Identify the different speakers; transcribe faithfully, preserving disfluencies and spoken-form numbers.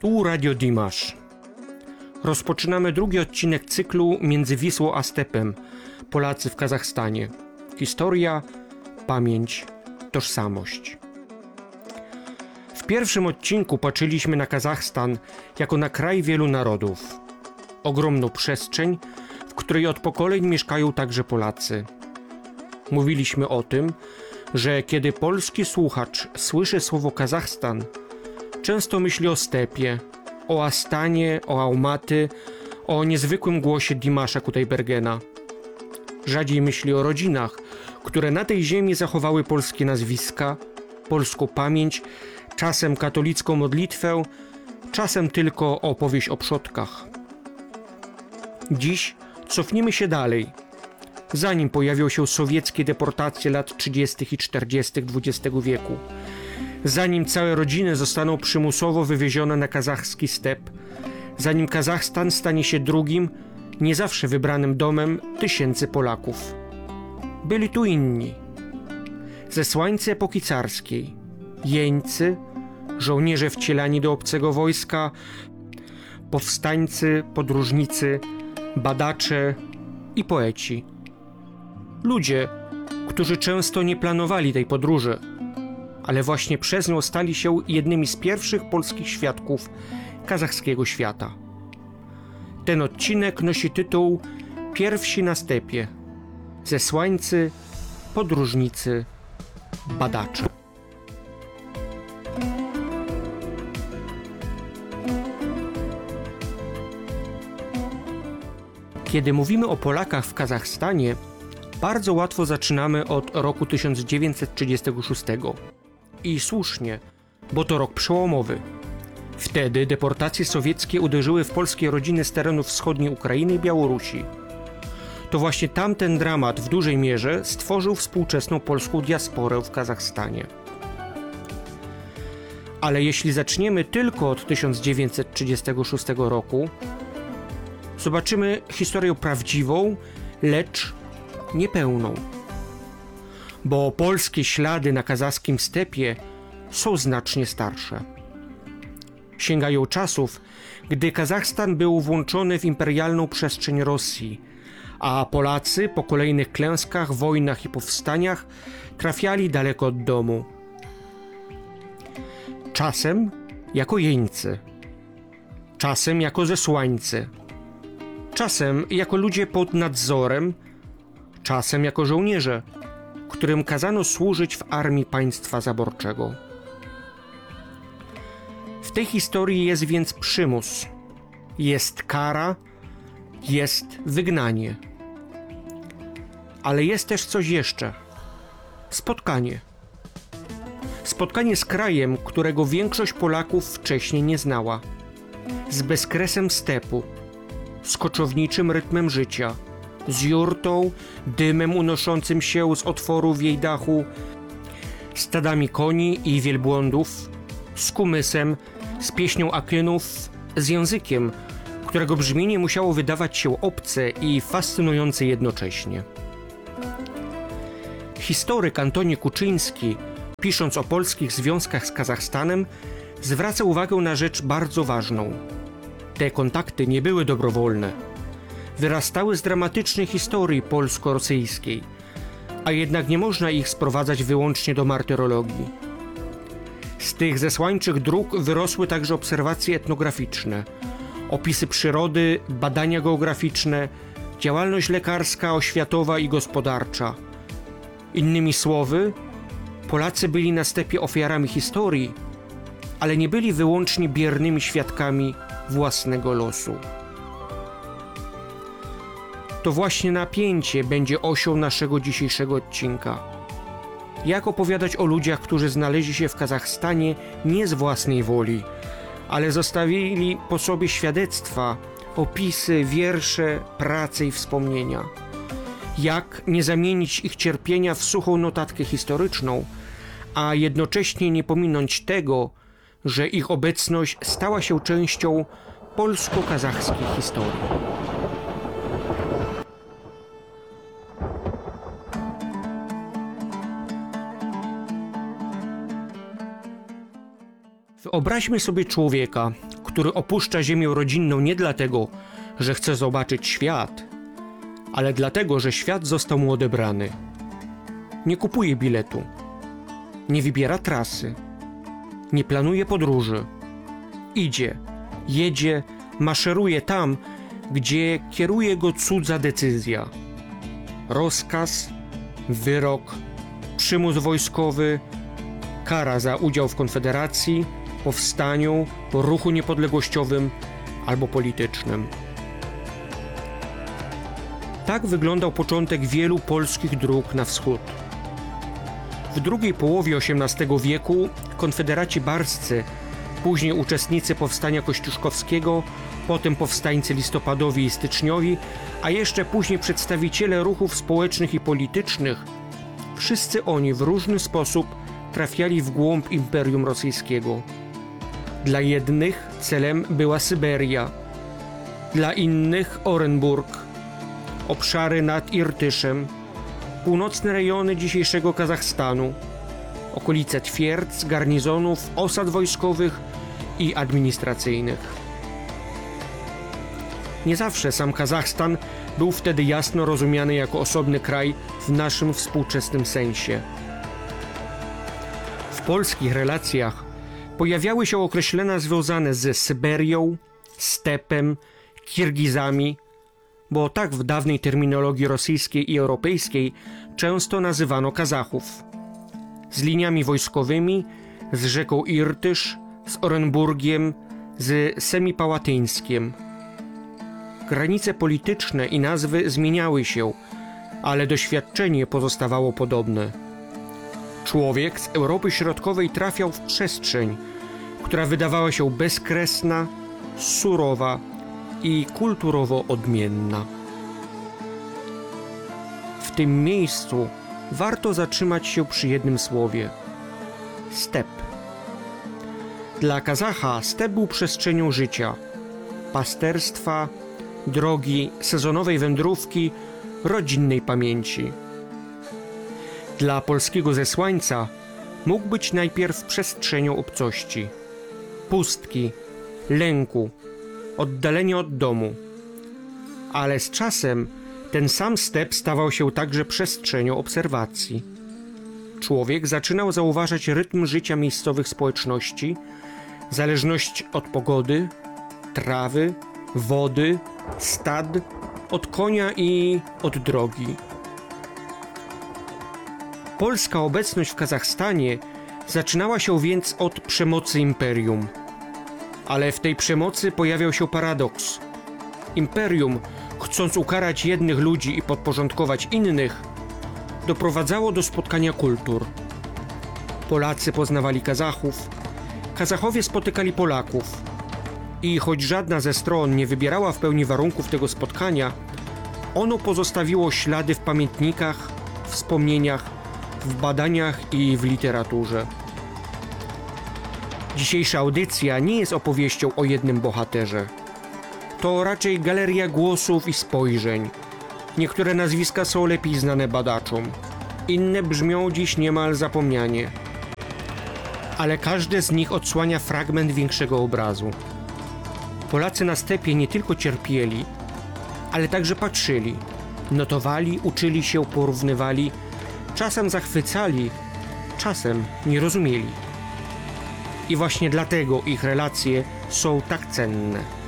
Speaker 1: Tu Radio Dimash. Rozpoczynamy drugi odcinek cyklu Między Wisłą a Stepem. Polacy w Kazachstanie. Historia, pamięć, tożsamość. W pierwszym odcinku patrzyliśmy na Kazachstan jako na kraj wielu narodów. Ogromną przestrzeń, w której od pokoleń mieszkają także Polacy. Mówiliśmy o tym, że kiedy polski słuchacz słyszy słowo Kazachstan, często myśli o stepie, o Astanie, o Almaty, o niezwykłym głosie Dimasza Kutaybergena. Rzadziej myśli o rodzinach, które na tej ziemi zachowały polskie nazwiska, polską pamięć, czasem katolicką modlitwę, czasem tylko opowieść o przodkach. Dziś cofnijmy się dalej. Zanim pojawią się sowieckie deportacje lat trzydziestych i czterdziestych dwudziestego wieku, zanim całe rodziny zostaną przymusowo wywiezione na kazachski step, zanim Kazachstan stanie się drugim, nie zawsze wybranym domem tysięcy Polaków. Byli tu inni. Zesłańcy epoki carskiej, jeńcy, żołnierze wcielani do obcego wojska, powstańcy, podróżnicy, badacze i poeci. Ludzie, którzy często nie planowali tej podróży, ale właśnie przez nią stali się jednymi z pierwszych polskich świadków kazachskiego świata. Ten odcinek nosi tytuł Pierwsi na stepie. Zesłańcy, podróżnicy, badacze. Kiedy mówimy o Polakach w Kazachstanie, bardzo łatwo zaczynamy od roku tysiąc dziewięćset trzydziestego szóstego. I słusznie, bo to rok przełomowy. Wtedy deportacje sowieckie uderzyły w polskie rodziny z terenów wschodniej Ukrainy i Białorusi. To właśnie tamten dramat w dużej mierze stworzył współczesną polską diasporę w Kazachstanie. Ale jeśli zaczniemy tylko od tysiąc dziewięćset trzydziestego szóstego roku, zobaczymy historię prawdziwą, lecz niepełną. Bo polskie ślady na kazachskim stepie są znacznie starsze. Sięgają czasów, gdy Kazachstan był włączony w imperialną przestrzeń Rosji, a Polacy po kolejnych klęskach, wojnach i powstaniach trafiali daleko od domu. Czasem jako jeńcy, czasem jako zesłańcy, czasem jako ludzie pod nadzorem, czasem jako żołnierze, którym kazano służyć w armii państwa zaborczego. W tej historii jest więc przymus, jest kara, jest wygnanie. Ale jest też coś jeszcze. Spotkanie. Spotkanie z krajem, którego większość Polaków wcześniej nie znała. Z bezkresem stepu, z koczowniczym rytmem życia, z jurtą, dymem unoszącym się z otworów jej dachu, stadami koni i wielbłądów, z kumysem, z pieśnią akynów, z językiem, którego brzmienie musiało wydawać się obce i fascynujące jednocześnie. Historyk Antoni Kuczyński, pisząc o polskich związkach z Kazachstanem, zwraca uwagę na rzecz bardzo ważną. Te kontakty nie były dobrowolne. Wyrastały z dramatycznej historii polsko-rosyjskiej, a jednak nie można ich sprowadzać wyłącznie do martyrologii. Z tych zesłańczych dróg wyrosły także obserwacje etnograficzne, opisy przyrody, badania geograficzne, działalność lekarska, oświatowa i gospodarcza. Innymi słowy, Polacy byli na stepie ofiarami historii, ale nie byli wyłącznie biernymi świadkami własnego losu. To właśnie napięcie będzie osią naszego dzisiejszego odcinka. Jak opowiadać o ludziach, którzy znaleźli się w Kazachstanie nie z własnej woli, ale zostawili po sobie świadectwa, opisy, wiersze, prace i wspomnienia. Jak nie zamienić ich cierpienia w suchą notatkę historyczną, a jednocześnie nie pominąć tego, że ich obecność stała się częścią polsko-kazachskiej historii. Wyobraźmy sobie człowieka, który opuszcza ziemię rodzinną nie dlatego, że chce zobaczyć świat, ale dlatego, że świat został mu odebrany. Nie kupuje biletu, nie wybiera trasy, nie planuje podróży. Idzie, jedzie, maszeruje tam, gdzie kieruje go cudza decyzja. Rozkaz, wyrok, przymus wojskowy, kara za udział w konfederacji, powstaniu, ruchu niepodległościowym albo politycznym. Tak wyglądał początek wielu polskich dróg na wschód. W drugiej połowie osiemnastego wieku konfederaci barscy, później uczestnicy powstania kościuszkowskiego, potem powstańcy listopadowi i styczniowi, a jeszcze później przedstawiciele ruchów społecznych i politycznych, wszyscy oni w różny sposób trafiali w głąb Imperium Rosyjskiego. Dla jednych celem była Syberia, dla innych Orenburg, obszary nad Irtyszem, północne rejony dzisiejszego Kazachstanu, okolice twierdz, garnizonów, osad wojskowych i administracyjnych. Nie zawsze sam Kazachstan był wtedy jasno rozumiany jako osobny kraj w naszym współczesnym sensie. W polskich relacjach pojawiały się określenia związane ze Syberią, stepem, Kirgizami, bo tak w dawnej terminologii rosyjskiej i europejskiej często nazywano Kazachów, z liniami wojskowymi, z rzeką Irtysz, z Orenburgiem, z Semipałatyńskiem. Granice polityczne i nazwy zmieniały się, ale doświadczenie pozostawało podobne. Człowiek z Europy Środkowej trafiał w przestrzeń, która wydawała się bezkresna, surowa i kulturowo odmienna. W tym miejscu warto zatrzymać się przy jednym słowie – step. Dla Kazacha step był przestrzenią życia, pasterstwa, drogi, sezonowej wędrówki, rodzinnej pamięci. Dla polskiego zesłańca mógł być najpierw przestrzenią obcości, pustki, lęku, oddalenia od domu. Ale z czasem ten sam step stawał się także przestrzenią obserwacji. Człowiek zaczynał zauważać rytm życia miejscowych społeczności, zależność od pogody, trawy, wody, stad, od konia i od drogi. Polska obecność w Kazachstanie zaczynała się więc od przemocy imperium. Ale w tej przemocy pojawiał się paradoks. Imperium, chcąc ukarać jednych ludzi i podporządkować innych, doprowadzało do spotkania kultur. Polacy poznawali Kazachów, Kazachowie spotykali Polaków. I choć żadna ze stron nie wybierała w pełni warunków tego spotkania, ono pozostawiło ślady w pamiętnikach, wspomnieniach, w badaniach i w literaturze. Dzisiejsza audycja nie jest opowieścią o jednym bohaterze. To raczej galeria głosów i spojrzeń. Niektóre nazwiska są lepiej znane badaczom, inne brzmią dziś niemal zapomnianie. Ale każde z nich odsłania fragment większego obrazu. Polacy na stepie nie tylko cierpieli, ale także patrzyli, notowali, uczyli się, porównywali, czasem zachwycali, czasem nie rozumieli. I właśnie dlatego ich relacje są tak cenne.